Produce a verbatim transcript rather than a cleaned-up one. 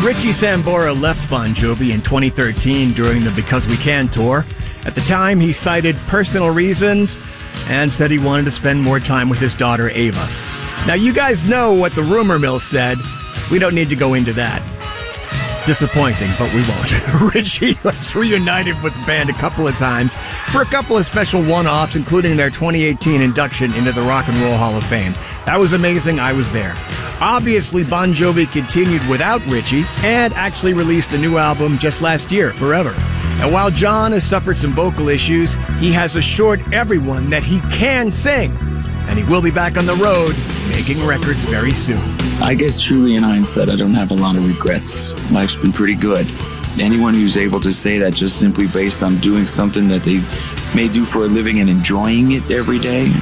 Richie Sambora left Bon Jovi in twenty thirteen during the Because We Can tour. At the time, he cited personal reasons and said he wanted to spend more time with his daughter, Ava. Now, you guys know what the rumor mill said. We don't need to go into that. Disappointing, but we won't. Richie was reunited with the band a couple of times for a couple of special one-offs, including their twenty eighteen induction into the Rock and Roll Hall of Fame. That was amazing. I was there. Obviously, Bon Jovi continued without Richie and actually released a new album just last year, Forever. And while John has suffered some vocal issues, he has assured everyone that he can sing. And he will be back on the road making records very soon. I guess truly in hindsight, I don't have a lot of regrets. Life's been pretty good. Anyone who's able to say that just simply based on doing something that they may do for a living and enjoying it every day,